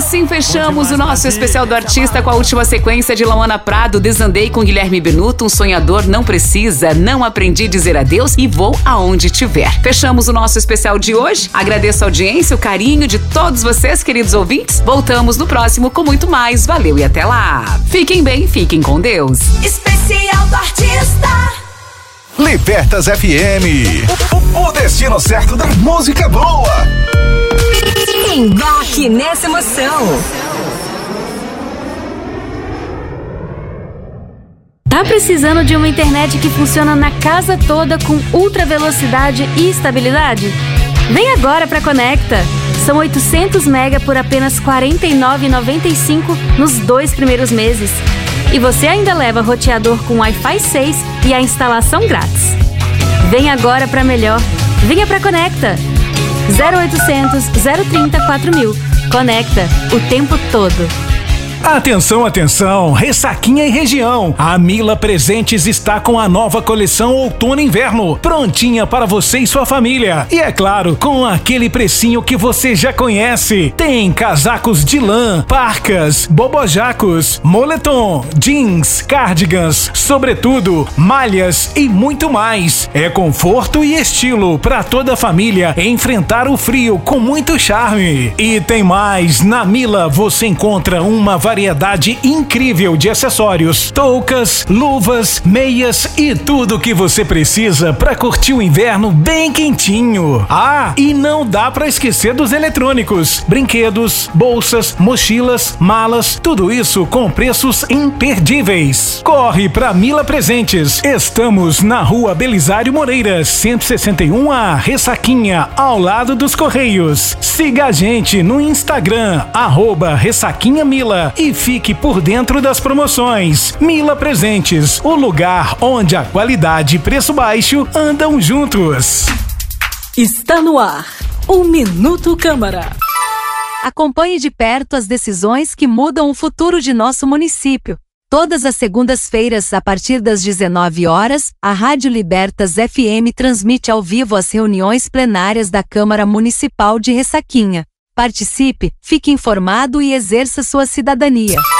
assim fechamos o nosso especial do artista com a última sequência de Lauana Prado, Desandei com Guilherme Benuto, Um Sonhador Não Precisa, Não Aprendi Dizer Adeus e Vou Aonde Tiver. Fechamos o nosso especial de hoje. Agradeço a audiência, o carinho de todos vocês, queridos ouvintes. Voltamos no próximo com muito mais. Valeu e até lá. Fiquem bem, fiquem com Deus. Especial do artista. Libertas FM. O destino certo da música boa. Embarque nessa emoção. Tá precisando de uma internet que funciona na casa toda com ultra velocidade e estabilidade? Vem agora pra Conecta. São 800 mega por apenas R$ 49,95 nos 2 primeiros meses. E você ainda leva roteador com Wi-Fi 6 e a instalação grátis. Vem agora pra melhor. Venha pra Conecta. 0800 030 4000. Conecta o tempo todo. Atenção, atenção, Ressaquinha e região. A Mila Presentes está com a nova coleção Outono e Inverno, prontinha para você e sua família. E é claro, com aquele precinho que você já conhece. Tem casacos de lã, parcas, bobojacos, moletom, jeans, cardigans, sobretudo, malhas e muito mais. É conforto e estilo para toda a família enfrentar o frio com muito charme. E tem mais, na Mila você encontra uma variedade incrível de acessórios, toucas, luvas, meias e tudo o que você precisa para curtir o inverno bem quentinho. Ah, e não dá para esquecer dos eletrônicos, brinquedos, bolsas, mochilas, malas, tudo isso com preços imperdíveis. Corre pra Mila Presentes. Estamos na Rua Belisário Moreira, 161 A, Ressaquinha, ao lado dos Correios. Siga a gente no Instagram, @RessaquinhaMila. E fique por dentro das promoções. Mila Presentes, o lugar onde a qualidade e preço baixo andam juntos. Está no ar o Minuto Câmara. Acompanhe de perto as decisões que mudam o futuro de nosso município. Todas as segundas-feiras, a partir das 19 horas, a Rádio Libertas FM transmite ao vivo as reuniões plenárias da Câmara Municipal de Ressaquinha. Participe, fique informado e exerça sua cidadania.